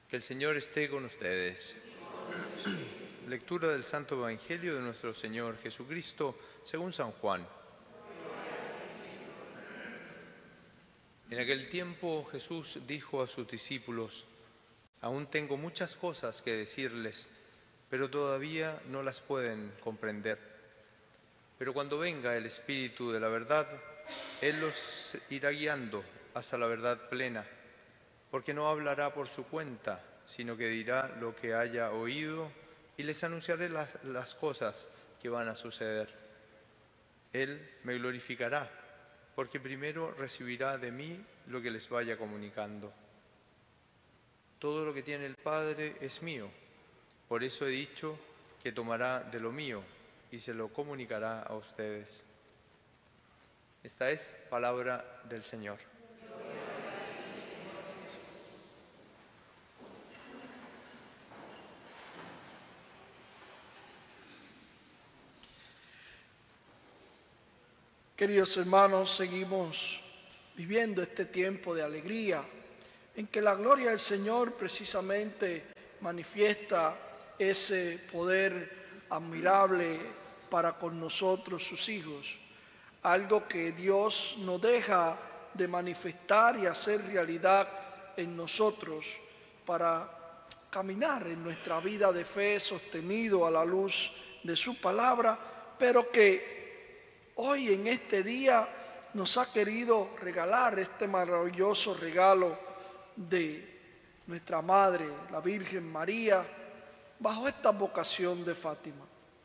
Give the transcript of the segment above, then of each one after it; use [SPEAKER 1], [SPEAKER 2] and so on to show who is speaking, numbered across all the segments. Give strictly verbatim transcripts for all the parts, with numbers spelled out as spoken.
[SPEAKER 1] Que el Señor esté con ustedes. Lectura del Santo Evangelio de nuestro Señor Jesucristo según San Juan. En aquel tiempo Jesús dijo a sus discípulos: «Aún tengo muchas cosas que decirles, pero todavía no las pueden comprender. Pero cuando venga el Espíritu de la verdad, Él los irá guiando hasta la verdad plena, porque no hablará por su cuenta, sino que dirá lo que haya oído y les anunciaré las, las cosas que van a suceder. Él me glorificará, porque primero recibirá de mí lo que les vaya comunicando. Todo lo que tiene el Padre es mío, por eso he dicho que tomará de lo mío y se lo comunicará a ustedes». Esta es palabra del Señor.
[SPEAKER 2] Queridos hermanos, seguimos viviendo este tiempo de alegría en que la gloria del Señor precisamente manifiesta ese poder admirable para con nosotros, sus hijos. Algo que Dios no deja de manifestar y hacer realidad en nosotros para caminar en nuestra vida de fe sostenido a la luz de su palabra, pero que hoy en este día nos ha querido regalar este maravilloso regalo de nuestra Madre, la Virgen María, bajo esta vocación de Fátima.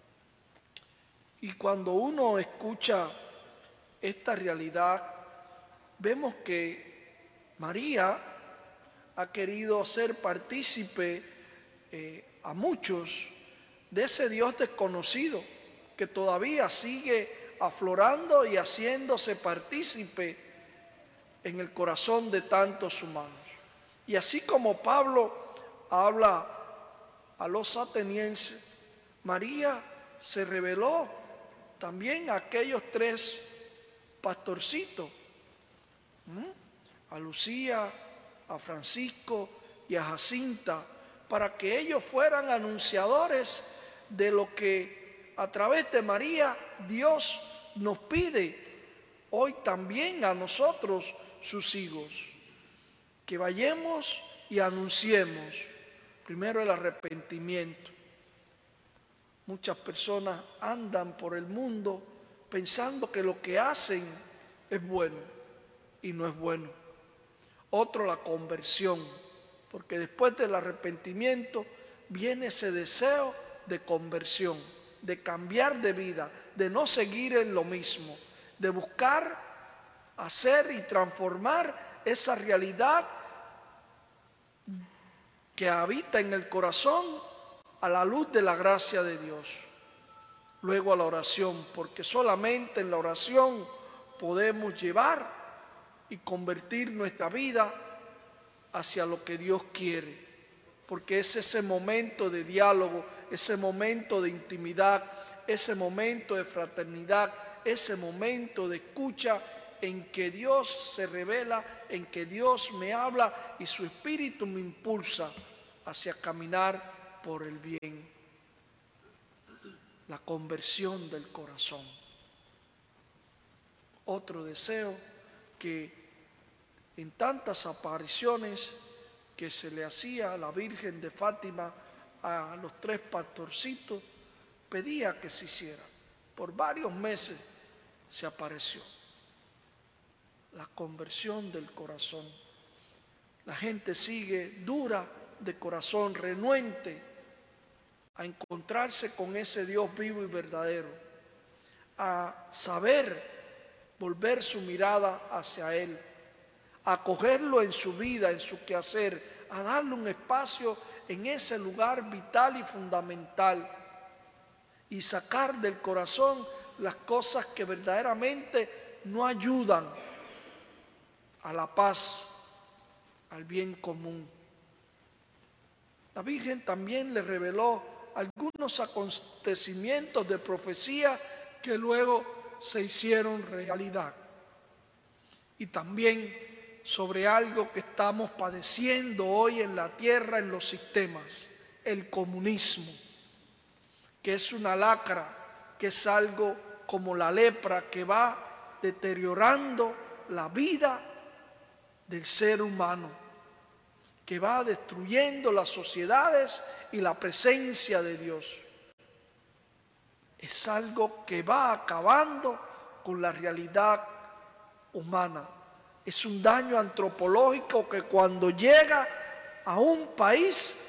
[SPEAKER 2] Y cuando uno escucha esta realidad, vemos que María ha querido ser partícipe eh, a muchos de ese Dios desconocido que todavía sigue aflorando y haciéndose partícipe en el corazón de tantos humanos. Y así como Pablo habla a los atenienses, María se reveló también a aquellos tres pastorcitos, ¿eh? a Lucía, a Francisco y a Jacinta, para que ellos fueran anunciadores de lo que a través de María Dios nos pide hoy también a nosotros, sus hijos, que vayamos y anunciemos primero el arrepentimiento. Muchas personas andan por el mundo pensando que lo que hacen es bueno y no es bueno. Otro, la conversión, porque después del arrepentimiento viene ese deseo de conversión, de cambiar de vida, de no seguir en lo mismo, de buscar hacer y transformar esa realidad que habita en el corazón a la luz de la gracia de Dios. Luego a la oración, porque solamente en la oración podemos llevar y convertir nuestra vida hacia lo que Dios quiere, porque es ese momento de diálogo, ese momento de intimidad, ese momento de fraternidad, ese momento de escucha en que Dios se revela, en que Dios me habla y su Espíritu me impulsa hacia caminar por el bien. La conversión del corazón. Otro deseo que en tantas apariciones que se le hacía a la Virgen de Fátima, a los tres pastorcitos, pedía que se hiciera. Por varios meses se apareció. La conversión del corazón. La gente sigue dura de corazón, renuente a encontrarse con ese Dios vivo y verdadero, a saber volver su mirada hacia Él, a acogerlo en su vida, en su quehacer, a darle un espacio en ese lugar vital y fundamental y sacar del corazón las cosas que verdaderamente no ayudan a la paz, al bien común. La Virgen también le reveló algunos acontecimientos de profecía que luego se hicieron realidad. Y también sobre algo que estamos padeciendo hoy en la tierra, en los sistemas, el comunismo, que es una lacra, que es algo como la lepra que va deteriorando la vida del ser humano, que va destruyendo las sociedades y la presencia de Dios. Es algo que va acabando con la realidad humana. Es un daño antropológico que cuando llega a un país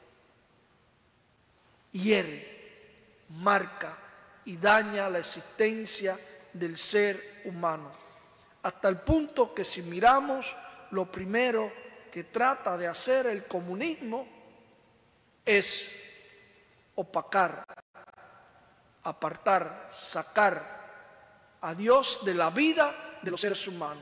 [SPEAKER 2] hiere, marca y daña la existencia del ser humano. Hasta el punto que si miramos, lo primero que trata de hacer el comunismo es opacar, apartar, sacar a Dios de la vida de los seres humanos.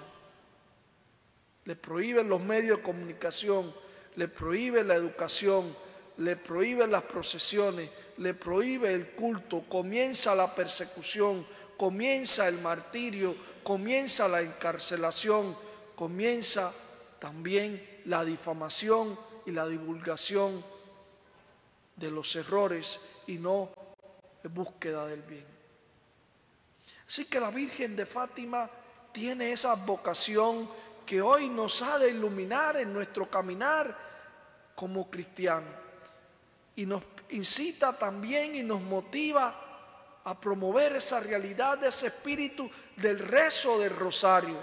[SPEAKER 2] Le prohíben los medios de comunicación, le prohíbe la educación, le prohíbe las procesiones, le prohíbe el culto, comienza la persecución, comienza el martirio, comienza la encarcelación, comienza también la difamación y la divulgación de los errores y no de búsqueda del bien. Así que la Virgen de Fátima tiene esa vocación que hoy nos ha de iluminar en nuestro caminar como cristianos y nos incita también y nos motiva a promover esa realidad de ese espíritu del rezo del rosario,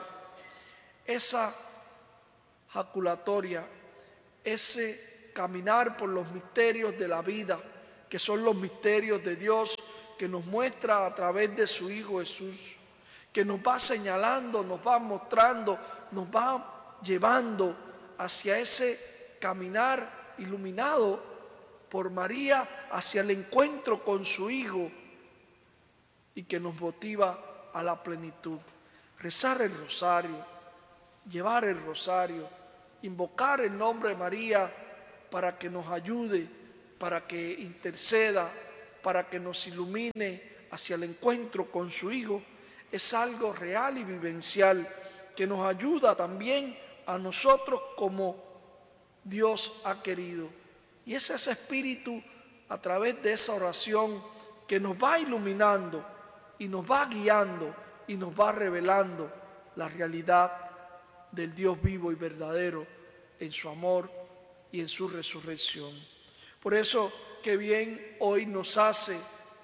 [SPEAKER 2] esa jaculatoria, ese caminar por los misterios de la vida, que son los misterios de Dios que nos muestra a través de su Hijo Jesús, que nos va señalando, nos va mostrando, nos va llevando hacia ese caminar iluminado por María, hacia el encuentro con su Hijo y que nos motiva a la plenitud. Rezar el rosario, llevar el rosario, invocar el nombre de María para que nos ayude, para que interceda, para que nos ilumine hacia el encuentro con su Hijo, es algo real y vivencial que nos ayuda también a nosotros como Dios ha querido. Y es ese espíritu a través de esa oración que nos va iluminando y nos va guiando y nos va revelando la realidad del Dios vivo y verdadero en su amor y en su resurrección. Por eso que bien hoy nos hace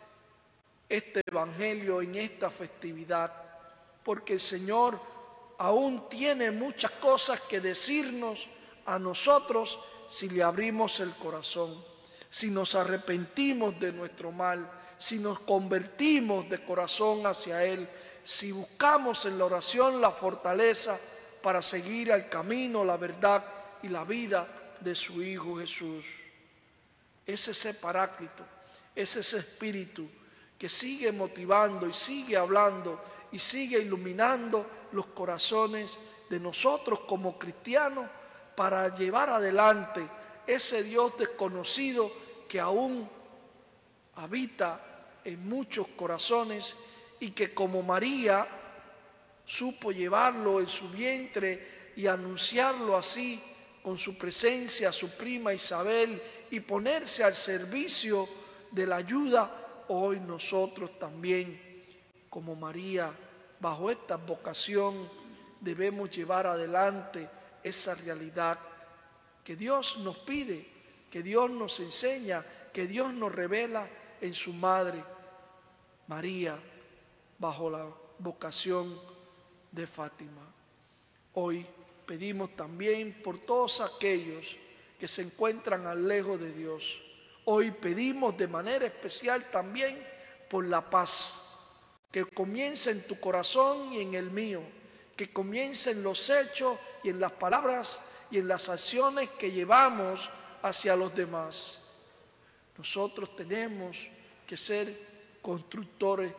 [SPEAKER 2] este evangelio en esta festividad, porque el Señor aún tiene muchas cosas que decirnos a nosotros si le abrimos el corazón, si nos arrepentimos de nuestro mal, si nos convertimos de corazón hacia Él, si buscamos en la oración la fortaleza para seguir el camino, la verdad y la vida de su Hijo Jesús. Es ese paráclito, es ese espíritu que sigue motivando y sigue hablando y sigue iluminando los corazones de nosotros como cristianos para llevar adelante ese Dios desconocido que aún habita en muchos corazones y que como María supo llevarlo en su vientre y anunciarlo así con su presencia a su prima Isabel y ponerse al servicio de la ayuda, hoy nosotros también, como María, bajo esta vocación, debemos llevar adelante esa realidad que Dios nos pide, que Dios nos enseña, que Dios nos revela en su Madre, María, bajo la vocación de Fátima. Hoy pedimos también por todos aquellos que se encuentran al lejos de Dios. Hoy pedimos de manera especial también por la paz, que comience en tu corazón y en el mío, que comience en los hechos y en las palabras y en las acciones que llevamos hacia los demás. Nosotros tenemos que ser constructores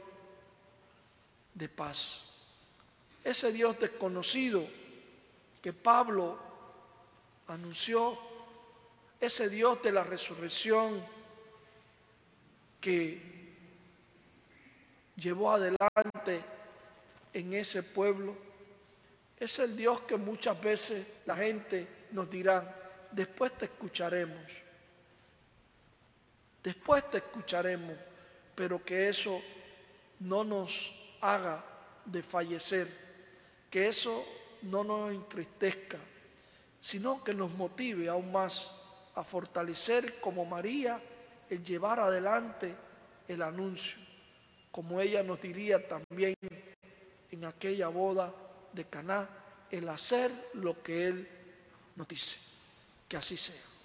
[SPEAKER 2] de paz. Ese Dios desconocido que Pablo anunció, ese Dios de la resurrección que llevó adelante en ese pueblo, Es el Dios que muchas veces la gente nos dirá, después te escucharemos, después te escucharemos, pero que eso no nos haga desfallecer, que eso no nos entristezca, sino que nos motive aún más a fortalecer como María el llevar adelante el anuncio, como ella nos diría también en aquella boda de Caná, el hacer lo que Él nos dice. Que así sea.